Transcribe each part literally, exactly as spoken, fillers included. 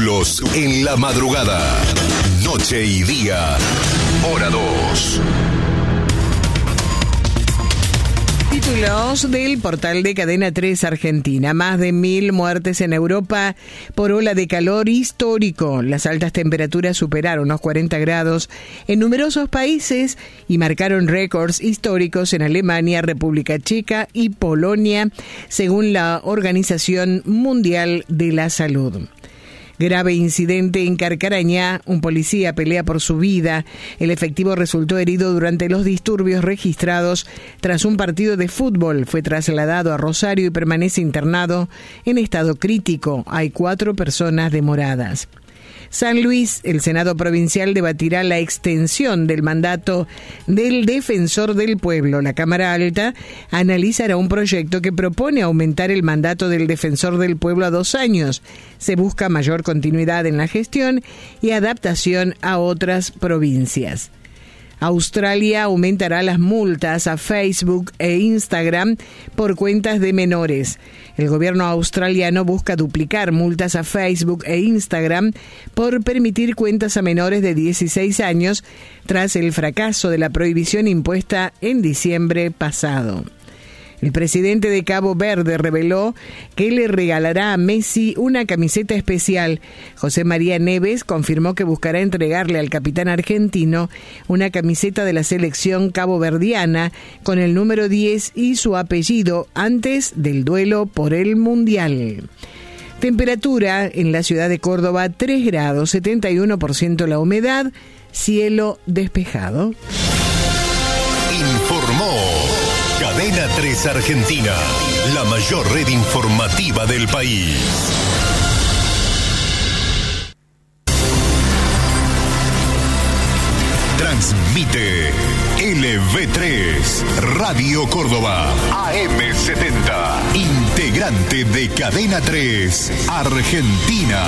Títulos en la madrugada. Noche y día. Hora dos. Títulos del portal de Cadena tres Argentina. Más de mil muertes en Europa por ola de calor histórico. Las altas temperaturas superaron los cuarenta grados en numerosos países y marcaron récords históricos en Alemania, República Checa y Polonia, según la Organización Mundial de la Salud. Grave incidente en Carcarañá, un policía pelea por su vida. El efectivo resultó herido durante los disturbios registrados tras un partido de fútbol. Fue trasladado a Rosario y permanece internado en estado crítico. Hay cuatro personas demoradas. San Luis, el Senado Provincial debatirá la extensión del mandato del Defensor del Pueblo. La Cámara Alta analizará un proyecto que propone aumentar el mandato del Defensor del Pueblo a dos años. Se busca mayor continuidad en la gestión y adaptación a otras provincias. Australia aumentará las multas a Facebook e Instagram por cuentas de menores. El gobierno australiano busca duplicar multas a Facebook e Instagram por permitir cuentas a menores de dieciséis años tras el fracaso de la prohibición impuesta en diciembre pasado. El presidente de Cabo Verde reveló que le regalará a Messi una camiseta especial. José María Neves confirmó que buscará entregarle al capitán argentino una camiseta de la selección caboverdiana con el número diez y su apellido antes del duelo por el Mundial. Temperatura en la ciudad de Córdoba, tres grados, setenta y uno por ciento la humedad, cielo despejado. Informó Cadena tres Argentina, la mayor red informativa del país. Transmite L V tres, Radio Córdoba, A M setenta, integrante de Cadena tres Argentina.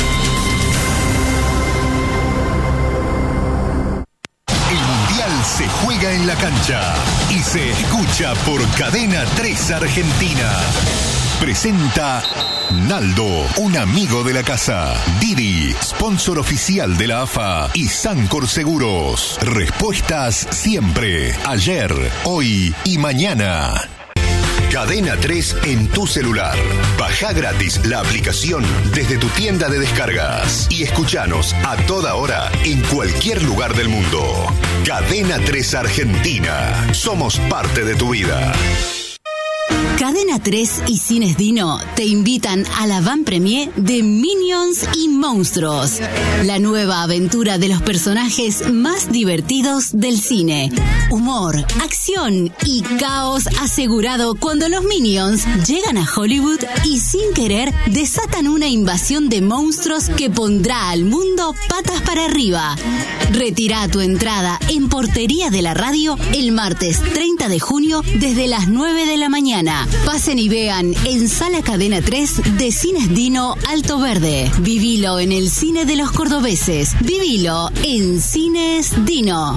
Se juega en la cancha y se escucha por Cadena tres Argentina. Presenta Naldo, un amigo de la casa. Didi, sponsor oficial de la A F A y Sancor Seguros. Respuestas siempre, ayer, hoy y mañana. Cadena tres en tu celular. Baja gratis la aplicación desde tu tienda de descargas y escuchanos a toda hora en cualquier lugar del mundo. Cadena tres Argentina. Somos parte de tu vida. Cadena tres y Cines Dino te invitan a la van premier de Minions y Monstruos, la nueva aventura de los personajes más divertidos del cine. Humor, acción y caos asegurado cuando los Minions llegan a Hollywood y sin querer desatan una invasión de monstruos que pondrá al mundo patas para arriba. Retira tu entrada en Portería de la Radio el martes treinta de junio desde las nueve de la mañana. Pasen y vean en Sala Cadena tres de Cines Dino Alto Verde. Vivilo en el cine de los cordobeses. Vivilo en Cines Dino.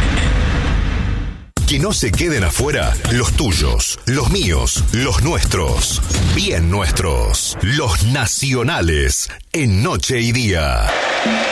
Que no se queden afuera los tuyos, los míos, los nuestros, bien nuestros, los nacionales, en Noche y Día.